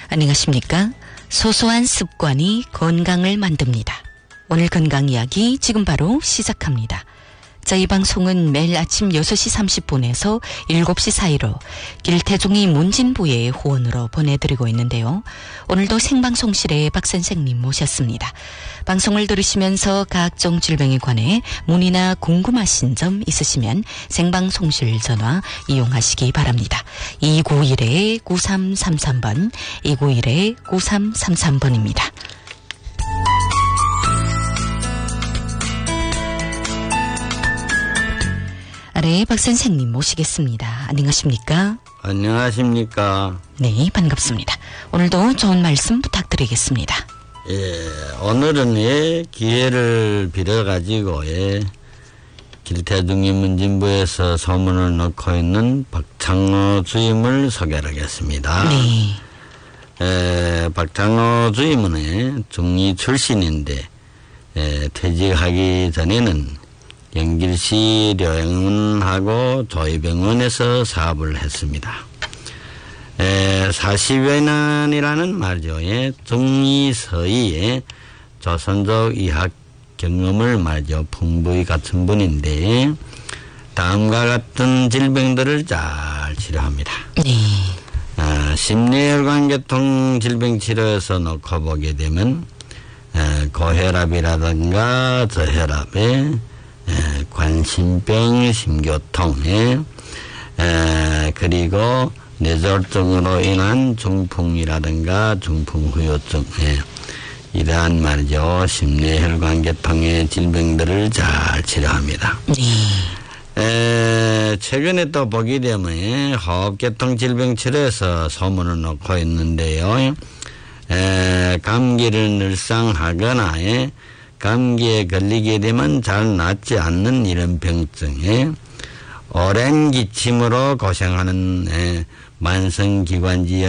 안녕하십니까? 소소한 습관이 건강을 만듭니다. 오늘 건강 이야기 지금 바로 시작합니다. 저희 방송은 매일 아침 6시 30분에서 7시 사이로 길태종이 문진부의 후원으로 보내드리고 있는데요. 오늘도 생방송실에 박 선생님 모셨습니다. 방송을 들으시면서 각종 질병에 관해 문의나 궁금하신 점 있으시면 생방송실 전화 이용하시기 바랍니다. 291-9333번, 291-9333번입니다. 아래 박 선생님 모시겠습니다. 안녕하십니까? 안녕하십니까? 네, 반갑습니다. 오늘도 좋은 말씀 부탁드리겠습니다. 예, 오늘은 기회를 빌어가지고 길태중이 문진부에서 소문을 넣고 있는 박창호 주임을 소개하겠습니다. 네. 박창호 주임은 중리 출신인데 퇴직하기 전에는 영길시 료행원하고 조이병원에서 사업을 했습니다. 40여 년이라는 말이죠. 중리 서의의 조선족 의학 경험을 말이죠. 풍부히 갖춘 분인데 다음과 같은 질병들을 잘 치료합니다. 네. 심뇌혈관계통 질병 치료에서 놓고 보게 되면 고혈압이라든가 저혈압에 관심병, 심교통, 그리고 뇌졸중으로 인한 중풍이라든가 중풍후유증, 이러한 말이죠. 심뇌혈관계통의 질병들을 잘 치료합니다. 네. 최근에 또 보게 되면 호흡계통 질병 치료에서 소문을 놓고 있는데요. 감기를 늘상 하거나 감기에 걸리게 되면 잘 낫지 않는 이런 병증에 오랜 기침으로 고생하는 만성기관지